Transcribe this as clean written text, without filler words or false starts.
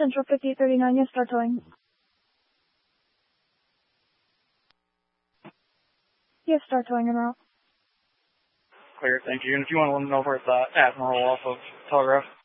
Central 5839, yes, start towing. Yes, start towing en route. Clear, thank you. And if you want to let me know where it's at, Admiral off of Telegraph.